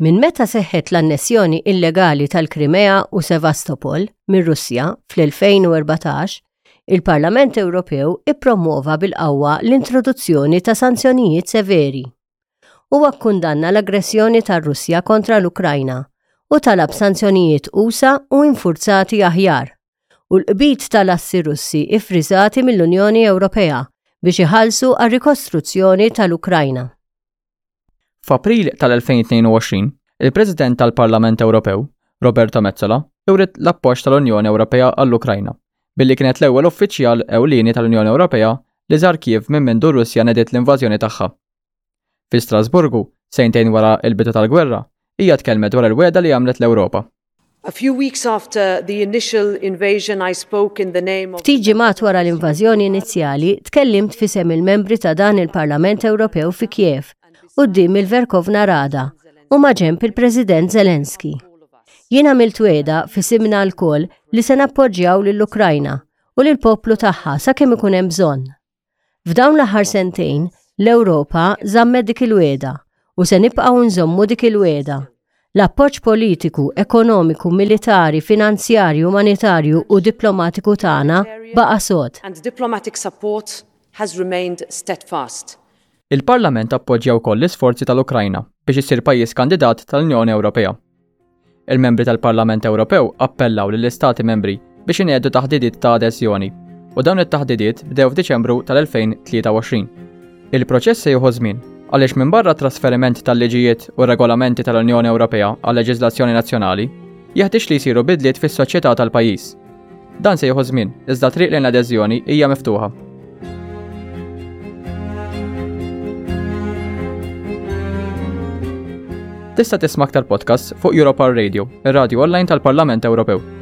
Minn meta seħħet l-annessjoni illegali tal-Krimea u Sevastopol mir-Russja fl-2014, il-Parlament Ewropew ippromuova bil-qawwa l-introduzzjoni ta' sanzjonijiet severi. Huwa kkundanna l-aggressjoni tar-Russja kontra l-Ukrajna u talab sanzjonijiet usa u infurzati aħjar u l-qbit tal-assi Russi ifriżati mill-Unjoni Ewropea biex iħallsu għar-rikostruzzjoni tal-Ukrajna. F'April tal-2022, il-President tal-Parlament Ewropew, Roberta Metsola, ewret l-appoġġ tal-Unjoni Ewropea għall-Ukrajna, billi kienet l-ewwel uffiċjal ewlieni tal-Unjoni Ewropea li żar Kiev minn mindu Russja nediet l-invażjoni tagħha. Fi Strasburgu, sentejn wara l-bidu tal-gwerra, hija tkellmet dwar il-wegħda li għamlet l-Ewropa. A few weeks after the initial invasion, I spoke in the name of... Ftit ġimgħat wara l-invażjoni inizjali, tkellimt fisem il-membri ta' dan il-Parlament Ewropew fi Kiev quddiem il-Verkhovna Rada u ma' ġenb il-President Zelensky. Jien għamilt wegħda fisimna l-kol li se nappoġġjaw lill-Ukrajna u lill-poplu tagħha sakemm ikun hemm bżonn. F'dawn l-aħħar sentejn, l-Ewropa żammet dik il-wegħda u se nibqgħu nżommu dik il-wegħda. L-appoġġ politiku, ekonomiku, militari, finanzjarju, umanitarju u diplomatiku tagħna baqa' sod. And diplomatic support has remained steadfast. Il-Parlament appoġġja wkoll l-isforzi tal-Ukrajna biex issir pajjiż kandidat tal-Unjoni Ewropea. Il-membri tal-Parlament Ewropew appellaw lill-Istati membri biex iniedu taħdidiet ta' adeżjoni u dawn it-taħdidiet bdew f'Diċembru tal-2023. Il-proċess se jieħu żmien għaliex minn barra trasferiment tal-liġijiet u regolamenti tal-Unjoni Ewropea għal leġiżlazzjoni nazzjonali jeħtieġ li jsiru bidliet fis-soċjetà tal-pajjiż. Dan se jieħu żmien iżda triq lejn l-adeżjoni hija miftuħa. Tista' tisma' aktar podcasts fuq Europa Radio, ir-radju online tal-Parlament Ewropew.